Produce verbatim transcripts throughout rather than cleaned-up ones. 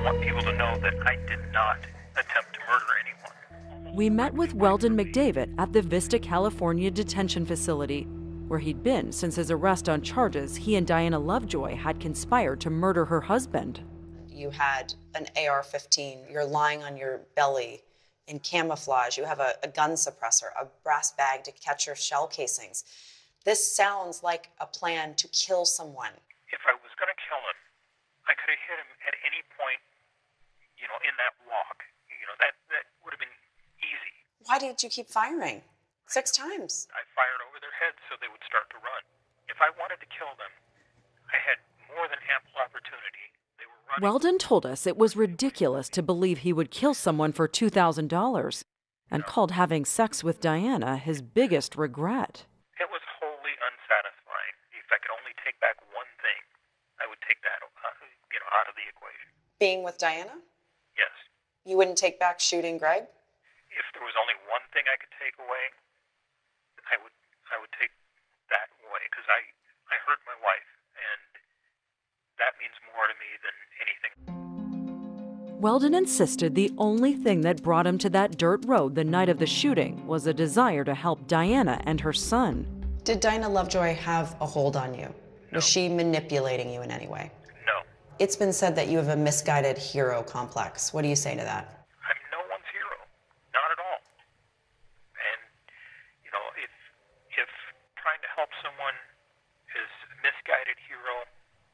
want people to know that I did not attempt to murder anyone. We met with Weldon McDavid at the Vista, California detention facility, where he'd been since his arrest on charges he and Diana Lovejoy had conspired to murder her husband. You had an A R fifteen, you're lying on your belly in camouflage, you have a, a gun suppressor, a brass bag to catch your shell casings. This sounds like a plan to kill someone. If I was going to kill him, I could have hit him at any point, you know, in that walk. You know, that, that would have been easy. Why did you keep firing? Six times. I fired over their heads so they would start to run. If I wanted to kill them, I had more than ample opportunity. They were running. Weldon told us it was ridiculous to believe he would kill someone for two thousand dollars and no. called having sex with Diana his biggest regret. It was wholly unsatisfying. If I could only take back one thing, I would take that uh, you know, out of the equation. Being with Diana? Yes. You wouldn't take back shooting Greg? If there was only one thing I could take away, I would I would take that away, because I, I hurt my wife, and that means more to me than anything. Weldon insisted the only thing that brought him to that dirt road the night of the shooting was a desire to help Diana and her son. Did Diana Lovejoy have a hold on you? No. Was she manipulating you in any way? No. It's been said that you have a misguided hero complex. What do you say to that? I'm no one's hero. Not at all. And, you know, if, if trying to help someone is a misguided hero,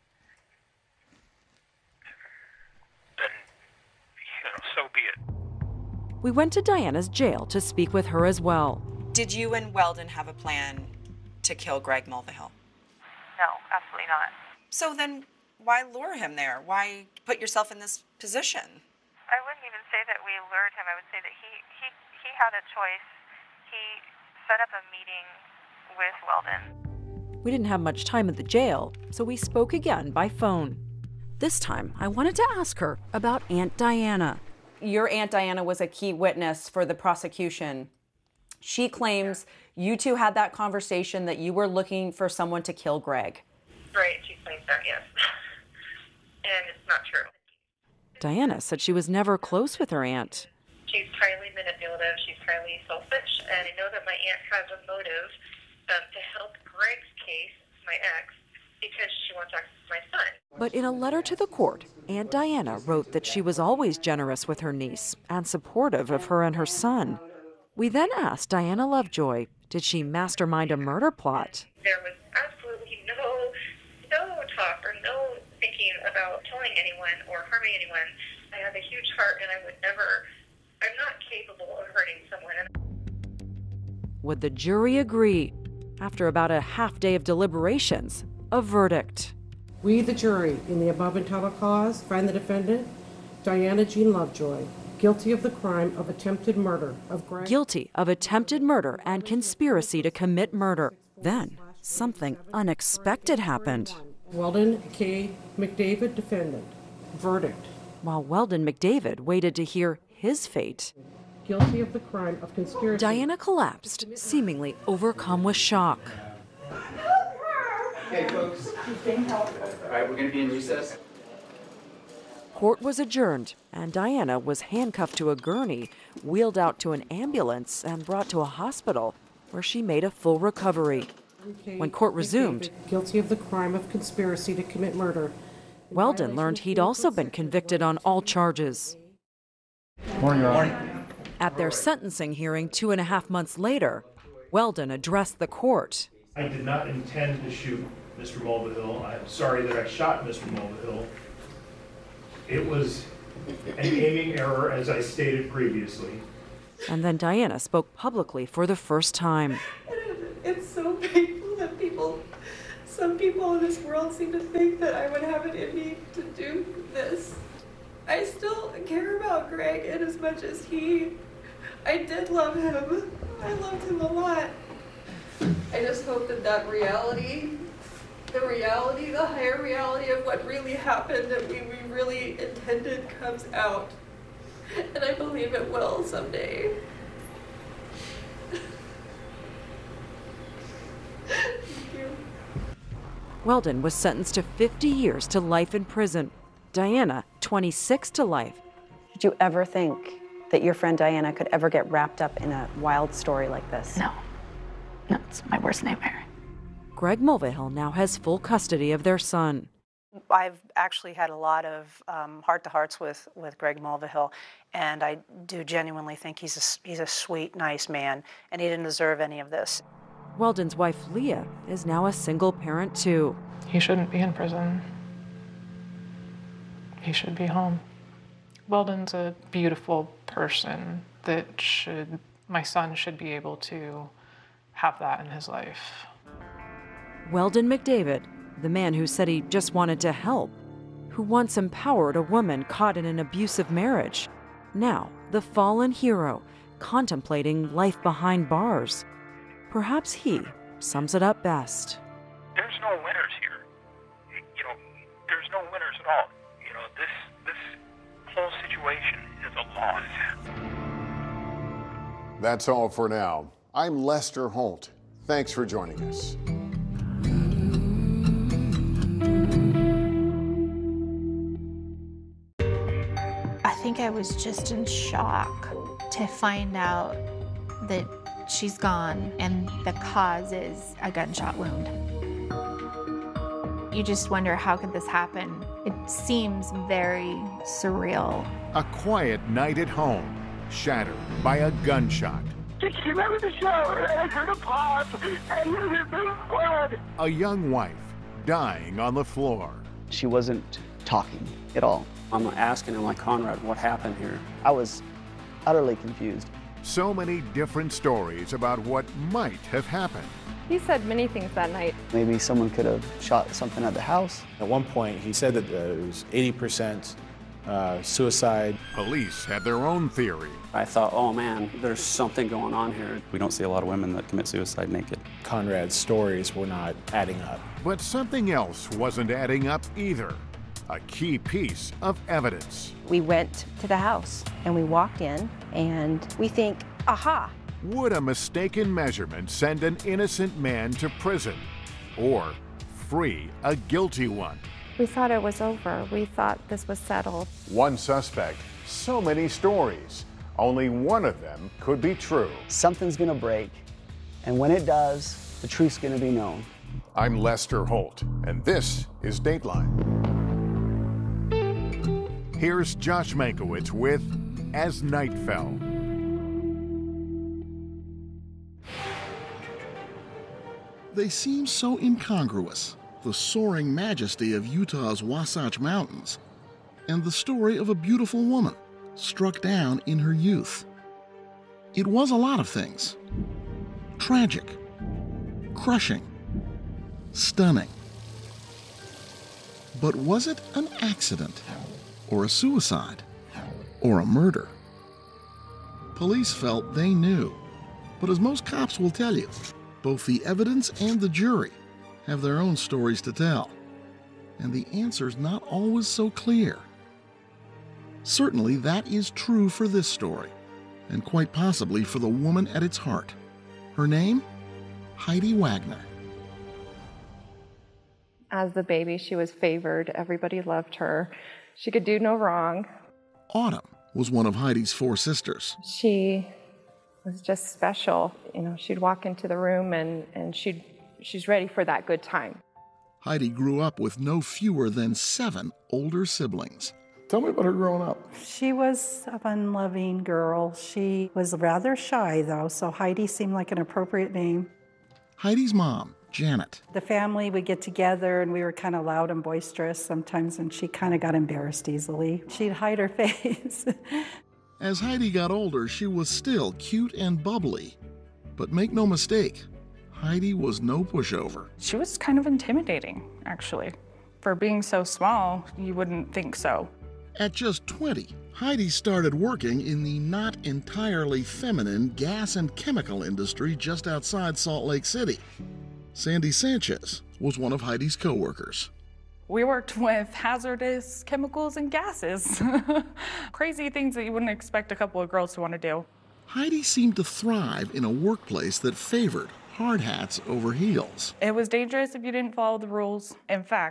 then, you know, so be it. We went to Diana's jail to speak with her as well. Did you and Weldon have a plan to kill Greg Mulvihill? No, absolutely not. So then why lure him there? Why put yourself in this position? I wouldn't even say that we lured him. I would say that he, he, he had a choice. He set up a meeting with Weldon. We didn't have much time at the jail, so we spoke again by phone. This time, I wanted to ask her about Aunt Diana. Your Aunt Diana was a key witness for the prosecution. She claims you two had that conversation that you were looking for someone to kill Greg. Right, she claims that, yes. And it's not true. Diana said she was never close with her aunt. She's highly manipulative, she's highly selfish, and I know that my aunt has a motive um, to help Greg's case, my ex, because she wants access to my son. But in a letter to the court, Aunt Diana wrote that she was always generous with her niece and supportive of her and her son. We then asked Diana Lovejoy, did she mastermind a murder plot? There was absolutely no, no talk or no thinking about killing anyone or harming anyone. I have a huge heart and I would never, I'm not capable of hurting someone. Would the jury agree? After about a half day of deliberations, a verdict. We, the jury, in the above entitled cause, find the defendant, Diana Jean Lovejoy, guilty of the crime of attempted murder of Greg. Guilty of attempted murder and conspiracy to commit murder. Then, something unexpected happened. Weldon K. McDavid, defendant. Verdict. While Weldon McDavid waited to hear his fate, guilty of the crime of conspiracy. Diana collapsed, seemingly overcome with shock. Hey, folks. All right, we're going to be in recess. Court was adjourned, and Diana was handcuffed to a gurney, wheeled out to an ambulance, and brought to a hospital, where she made a full recovery. When court resumed, guilty of the crime of conspiracy to commit murder. Weldon learned he'd also been convicted on all charges. Morning, Your Honor. At their sentencing hearing two and a half months later, Weldon addressed the court. I did not intend to shoot Mister Mulvihill. I'm sorry that I shot Mister Mulvihill. It was an aiming error, as I stated previously. And then Diana spoke publicly for the first time. It's so painful that people, some people in this world seem to think that I would have it in me to do this. I still care about Greg in as much as he, I did love him. I loved him a lot. I just hope that that reality, the reality, the higher reality of what really happened that we, we really intended comes out. And I believe it will someday. Thank you. Weldon was sentenced to fifty years to life in prison. Diana, twenty-six, to life. Did you ever think that your friend Diana could ever get wrapped up in a wild story like this? No. No, it's my worst nightmare. Greg Mulvihill now has full custody of their son. I've actually had a lot of um, heart-to-hearts with, with Greg Mulvihill, and I do genuinely think he's a, he's a sweet, nice man, and he didn't deserve any of this. Weldon's wife, Leah, is now a single parent, too. He shouldn't be in prison. He should be home. Weldon's a beautiful person that should, my son should be able to have that in his life. Weldon McDavid, the man who said he just wanted to help, who once empowered a woman caught in an abusive marriage. Now, the fallen hero, contemplating life behind bars. Perhaps he sums it up best. There's no winners here. You know, there's no winners at all. You know, this this whole situation is a loss. That's all for now. I'm Lester Holt. Thanks for joining us. I think I was just in shock to find out that she's gone and the cause is a gunshot wound. You just wonder, how could this happen? It seems very surreal. A quiet night at home, shattered by a gunshot. She came out of the shower and I heard a pop and there was blood. A young wife dying on the floor. She wasn't talking at all. I'm asking him, like, Conrad, what happened here? I was utterly confused. So many different stories about what might have happened. He said many things that night. Maybe someone could have shot something at the house. At one point, he said that uh, it was eighty percent uh, suicide. Police had their own theory. I thought, oh man, there's something going on here. We don't see a lot of women that commit suicide naked. Conrad's stories were not adding up. But something else wasn't adding up either. A key piece of evidence. We went to the house and we walked in and we think, aha. Would a mistaken measurement send an innocent man to prison or free a guilty one? We thought it was over. We thought this was settled. One suspect, so many stories. Only one of them could be true. Something's gonna break, and when it does, the truth's gonna be known. I'm Lester Holt, and this is Dateline. Here's Josh Mankiewicz with As Night Fell. They seem so incongruous, the soaring majesty of Utah's Wasatch Mountains, and the story of a beautiful woman struck down in her youth. It was a lot of things. Tragic, crushing, stunning. But was it an accident? Or a suicide, or a murder? Police felt they knew, but as most cops will tell you, both the evidence and the jury have their own stories to tell, and the answer's not always so clear. Certainly that is true for this story, and quite possibly for the woman at its heart. Her name? Heidi Wagner. As the baby, she was favored. Everybody loved her. She could do no wrong. Autumn was one of Heidi's four sisters. She was just special. You know, she'd walk into the room and, and she'd, she's ready for that good time. Heidi grew up with no fewer than seven older siblings. Tell me about her growing up. She was a fun-loving girl. She was rather shy, though, so Heidi seemed like an appropriate name. Heidi's mom, Janet. The family would get together and we were kind of loud and boisterous sometimes, and she kind of got embarrassed easily. She'd hide her face. As Heidi got older, she was still cute and bubbly. But make no mistake, Heidi was no pushover. She was kind of intimidating, actually. For being so small, you wouldn't think so. At just twenty, Heidi started working in the not entirely feminine gas and chemical industry just outside Salt Lake City. Sandy Sanchez was one of Heidi's co-workers. We worked with hazardous chemicals and gases. Crazy things that you wouldn't expect a couple of girls to want to do. Heidi seemed to thrive in a workplace that favored hard hats over heels. It was dangerous if you didn't follow the rules. In fact,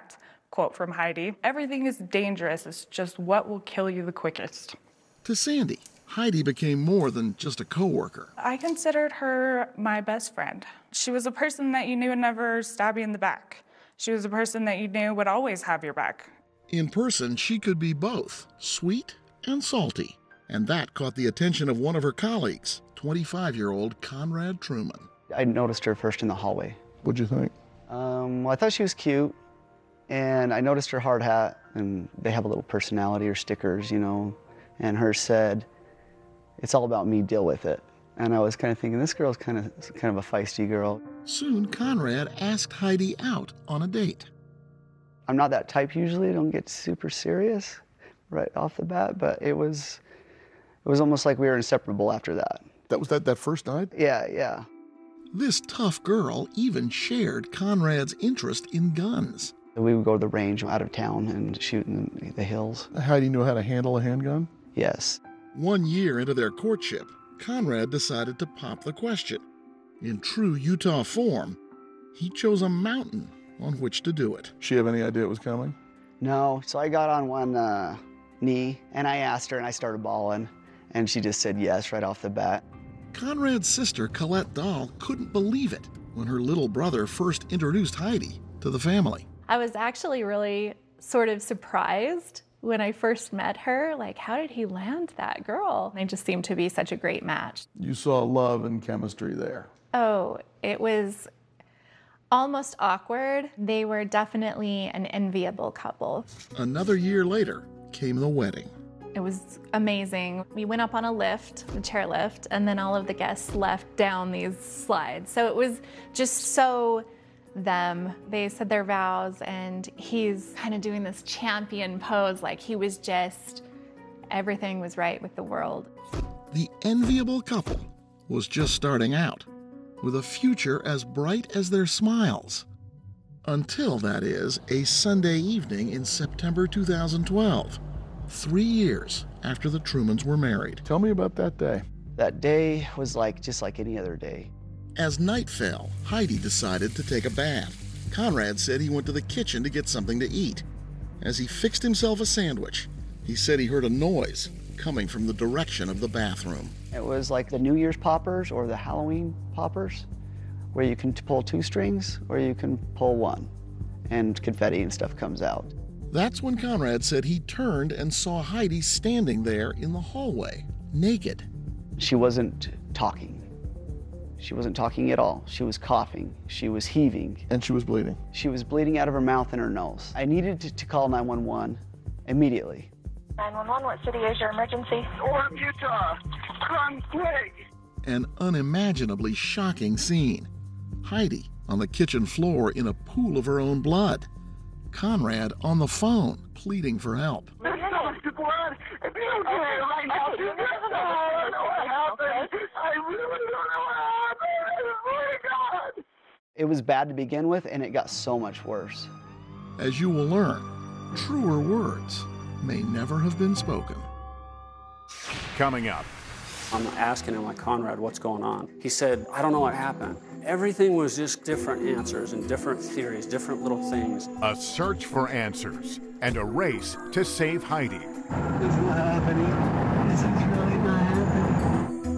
Quote from Heidi, "Everything is dangerous. It's just what will kill you the quickest." To Sandy, Heidi became more than just a coworker. I considered her my best friend. She was a person that you knew would never stab you in the back. She was a person that you knew would always have your back. In person, she could be both sweet and salty. And that caught the attention of one of her colleagues, twenty-five-year-old Conrad Truman. I noticed her first in the hallway. What'd you think? Um, well, I thought she was cute, and I noticed her hard hat, and they have a little personality or stickers, you know, and hers said, "It's all about me, deal with it." And I was kind of thinking, this girl's kind of kind of a feisty girl. Soon, Conrad asked Heidi out on a date. I'm not that type usually. I don't get super serious right off the bat, but it was it was almost like we were inseparable after that. That was that, that first night? Yeah, yeah. This tough girl even shared Conrad's interest in guns. We would go to the range out of town and shoot in the hills. Heidi knew how to handle a handgun? Yes. One year into their courtship, Conrad decided to pop the question. In true Utah form, he chose a mountain on which to do it. She have any idea it was coming? No, so I got on one uh, knee and I asked her and I started bawling and she just said yes right off the bat. Conrad's sister, Colette Dahl, couldn't believe it when her little brother first introduced Heidi to the family. I was actually really sort of surprised when I first met her. Like, how did he land that girl? They just seemed to be such a great match. You saw love and chemistry there. Oh, it was almost awkward. They were definitely an enviable couple. Another year later came the wedding. It was amazing. We went up on a lift, the chairlift, and then all of the guests left down these slides. So it was just so them. They said their vows, and he's kind of doing this champion pose, like he was just, everything was right with the world. The enviable couple was just starting out, with a future as bright as their smiles. Until, that is, a Sunday evening in September two thousand twelve, three years after the Trumans were married. Tell me about that day. That day was like just like any other day. As night fell, Heidi decided to take a bath. Conrad said he went to the kitchen to get something to eat. As he fixed himself a sandwich, he said he heard a noise coming from the direction of the bathroom. It was like the New Year's poppers or the Halloween poppers, where you can pull two strings or you can pull one, and confetti and stuff comes out. That's when Conrad said he turned and saw Heidi standing there in the hallway, naked. She wasn't talking. She wasn't talking at all. She was coughing. She was heaving. And she was bleeding. She was bleeding out of her mouth and her nose. I needed to, to call nine one one immediately. nine one one, what city is your emergency? Orem, Utah. Come quick. An unimaginably shocking scene. Heidi on the kitchen floor in a pool of her own blood. Conrad on the phone, pleading for help. This is the blood. It's okay right now. I don't know what happened. I really don't know what happened. Oh, God. It was bad to begin with, and it got so much worse. As you will learn, truer words may never have been spoken. Coming up. I'm asking him, like, Conrad, what's going on? He said, I don't know what happened. Everything was just different answers and different theories, different little things. A search for answers and a race to save Heidi. This is happening.